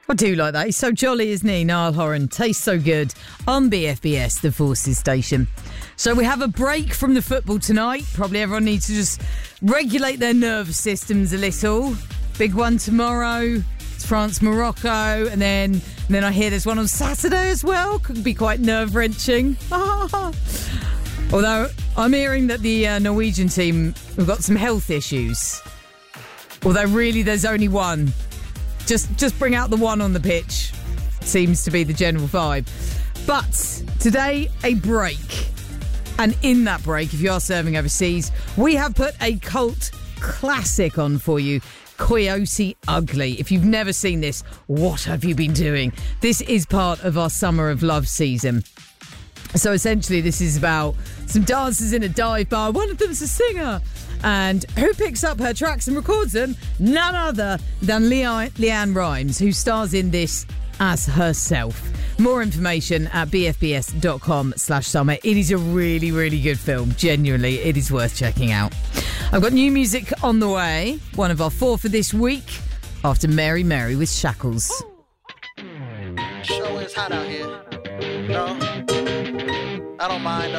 I do like that. He's so jolly, isn't he? Niall Horan. Tastes so good on BFBS, the Forces station. So we have a break from the football tonight. Probably everyone needs to just regulate their nervous systems a little. Big one tomorrow. It's France-Morocco. And then I hear there's one on Saturday as well. Could be quite nerve-wrenching. Although I'm hearing that the Norwegian team have got some health issues. Although really there's only one. Just bring out the one on the pitch. Seems to be the general vibe. But today, a break. And in that break, if you are serving overseas, we have put a cult classic on for you. Coyote Ugly. If you've never seen this, what have you been doing? This is part of our Summer of Love season. So essentially, this is about some dancers in a dive bar. One of them's a singer. And who picks up her tracks and records them? None other than Leanne Rimes, who stars in this as herself. More information at bfbs.com/summer. It is a really, really good film. Genuinely, it is worth checking out. I've got new music on the way. One of our 4 for this week. After Mary Mary with Shackles. Sure is hot out here. No, I don't mind